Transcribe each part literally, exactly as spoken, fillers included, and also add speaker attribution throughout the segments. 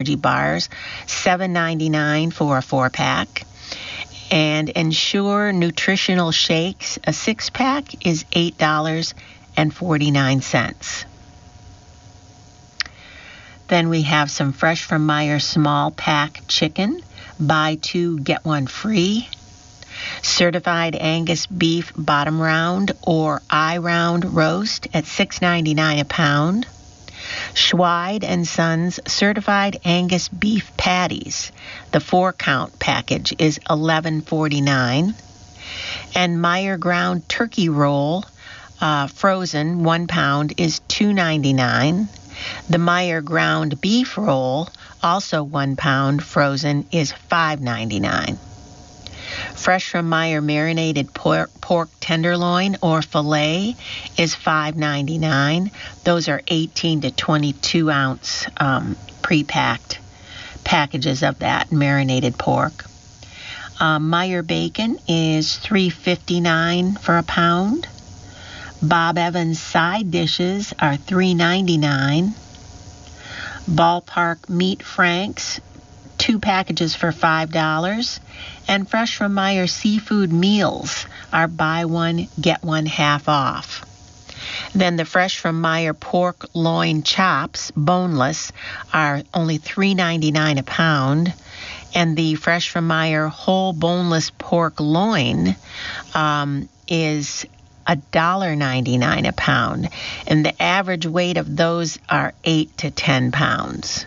Speaker 1: energy bars, seven ninety-nine for a four-pack. And Ensure nutritional shakes, a six-pack is eight dollars and forty-nine cents. Then we have some Fresh from Meyer small pack chicken, buy two, get one free. Certified Angus beef bottom round or eye round roast at six ninety-nine a pound. Schweid and Sons certified Angus beef patties. The four count package is eleven forty-nine. And Meyer ground turkey roll, uh, frozen, one pound is two ninety-nine. The Meyer ground beef roll, also one pound, frozen, is five ninety-nine. Fresh from Meyer marinated pork, pork tenderloin or filet is five ninety-nine. Those are eighteen to twenty-two ounce um, pre-packed packages of that marinated pork. Uh, Meyer bacon is three fifty-nine for a pound. Bob Evans side dishes are three ninety-nine. Ballpark meat franks, two packages for five dollars. And Fresh from Meyer seafood meals are buy one, get one half off. Then the Fresh from Meyer pork loin chops, boneless, are only three ninety-nine a pound. And the Fresh from Meyer whole boneless pork loin um, is one dollar ninety-nine a pound. And the average weight of those are eight to ten pounds.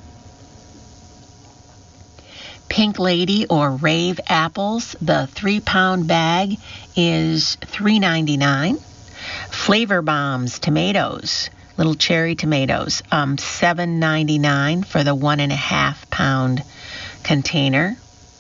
Speaker 1: Pink Lady or Rave apples, the three-pound bag is three ninety-nine. Flavor Bombs tomatoes, little cherry tomatoes, um, seven ninety-nine for the one and a half pound container.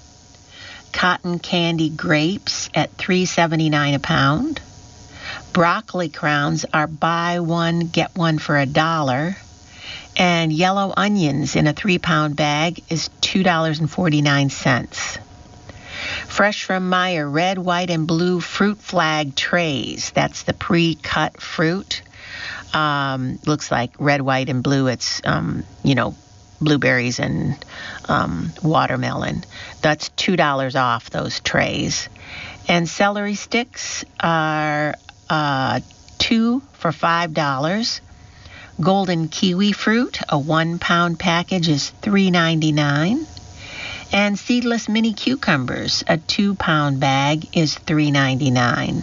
Speaker 1: Cotton candy grapes at three seventy-nine a pound. Broccoli crowns are buy one, get one for a dollar. And yellow onions in a three-pound bag is two dollars and forty-nine cents. Fresh from Meyer red, white, and blue fruit flag trays. That's the pre-cut fruit. Um, looks like red, white, and blue. It's, um, you know, blueberries and um, watermelon. That's two dollars off those trays. And celery sticks are uh, two for five dollars. Golden kiwi fruit, a one-pound package, is three ninety-nine. And seedless mini cucumbers, a two-pound bag, is three ninety-nine.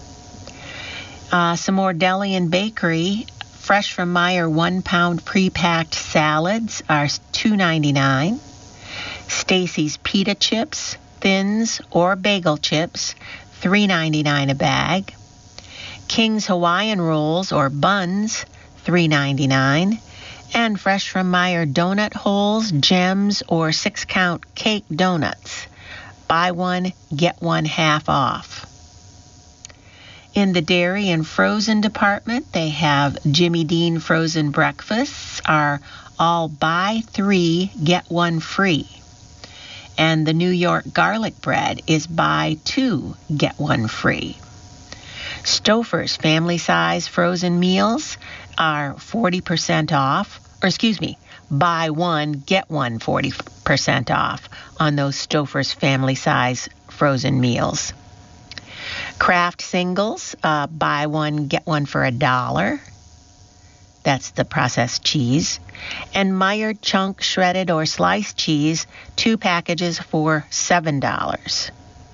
Speaker 1: Uh, some more deli and bakery. Fresh from Meyer one-pound pre-packed salads are two ninety-nine. Stacy's pita chips, thins, or bagel chips, three ninety-nine a bag. King's Hawaiian rolls or buns, three ninety-nine. And Fresh from Meyer donut holes, gems, or six-count cake donuts. Buy one, get one half off. In the dairy and frozen department, they have Jimmy Dean frozen breakfasts are all buy three, get one free. And the New York garlic bread is buy two, get one free. Stouffer's family size frozen meals are forty percent off, or excuse me, buy one, get one forty percent off on those Stouffer's family size frozen meals. Kraft singles, uh, buy one, get one for a dollar. That's the processed cheese. And Meyer chunk shredded or sliced cheese, two packages for seven dollars.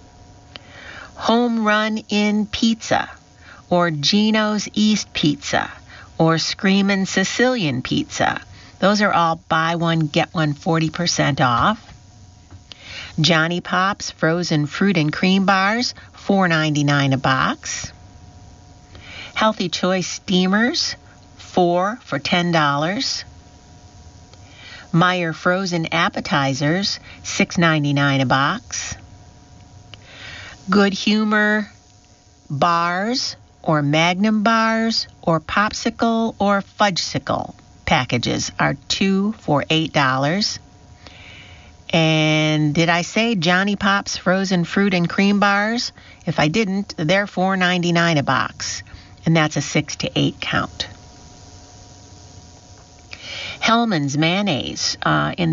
Speaker 1: Home Run In Pizza, or Gino's East Pizza, or Screamin' Sicilian Pizza. Those are all buy one, get one forty percent off. Johnny Pop's frozen fruit and cream bars, four ninety-nine a box. Healthy Choice steamers, four for ten dollars. Meyer frozen appetizers, six ninety-nine a box. Good Humor bars, or Magnum bars, or Popsicle or Fudgesicle packages are two for eight dollars. And did I say Johnny Pop's frozen fruit and cream bars? If I didn't, they're four ninety-nine a box, and that's a six to eight count. Hellman's mayonnaise uh, in